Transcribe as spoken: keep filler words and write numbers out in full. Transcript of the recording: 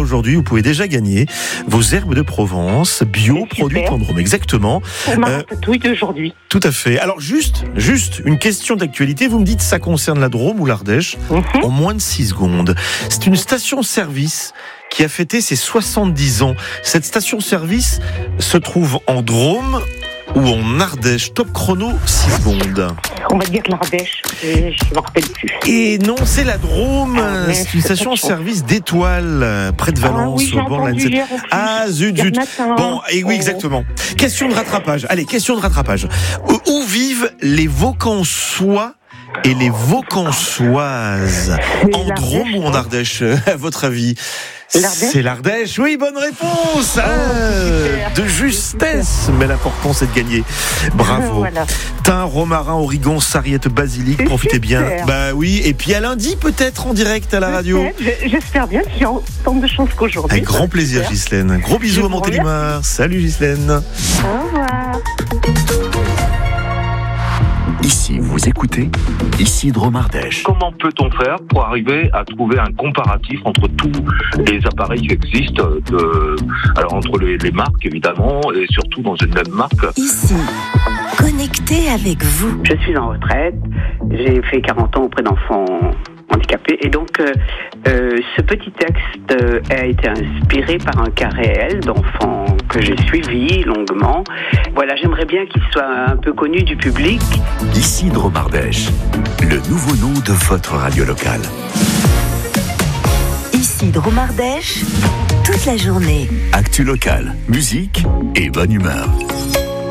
aujourd'hui, vous pouvez déjà gagner vos herbes de Provence, bio, produites en Drôme. Exactement. Pour ma ratatouille d'aujourd'hui. Tout à fait. Alors juste, juste une question d'actualité. Vous me dites ça concerne la Drôme ou l'Ardèche mm-hmm. en moins de six secondes. C'est une station-service qui a fêté ses soixante-dix ans. Cette station-service se trouve en Drôme ou en Ardèche. Top chrono, six secondes. On va dire l'Ardèche, je ne me rappelle plus. Et non, c'est la Drôme. Ah, c'est une station-service d'Étoile, près de Valence, ah, oui, au bord de la Seine. Ah, zut, zut. Bon, et oui, exactement. Question de rattrapage. Allez, question de rattrapage. Où vivent les Vaucansois et les Vaucansoises? En Drôme ou en Ardèche, à votre avis? L'Ardèche. C'est l'Ardèche, oui, bonne réponse ah, oh, de justesse, mais l'important c'est de gagner. Bravo. Voilà. Thym, romarin, origan, sarriette, basilic, c'est profitez super. Bien. Bah oui, et puis à lundi peut-être en direct à la radio. J'espère bien, j'ai autant de chance qu'aujourd'hui. Avec grand plaisir, Ghislaine. Gros bisous à Montélimar. Salut Ghislaine. Au revoir. Ici, vous écoutez Ici Drôme Ardèche. Comment peut-on faire pour arriver à trouver un comparatif entre tous les appareils qui existent, de, alors entre les, les marques évidemment, et surtout dans une même marque? Ici, connecté avec vous. Je suis en retraite, j'ai fait quarante ans auprès d'enfants handicapés, et donc euh, euh, ce petit texte euh, a été inspiré par un cas réel d'enfants que j'ai suivi longuement. Voilà, j'aimerais bien qu'il soit un peu connu du public. Ici Drôme Ardèche, le nouveau nom de votre radio locale. Ici Drôme Ardèche, toute la journée. Actu locale, musique et bonne humeur.